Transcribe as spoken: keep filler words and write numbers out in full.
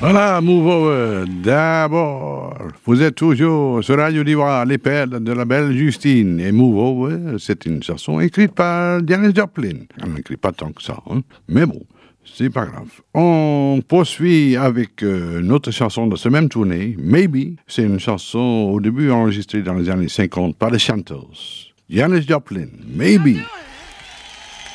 Voilà, Move Over. D'abord, vous êtes toujours sur Radio d'Ivoire, les pères de la belle Justine. Et Move Over, c'est une chanson écrite par Janis Joplin. Elle n'écrit pas tant que ça, hein? Mais bon, c'est pas grave. On poursuit avec euh, notre chanson de cette même tournée, Maybe. C'est une chanson au début enregistrée dans les années cinquante par les Chanters. Janis Joplin, Maybe.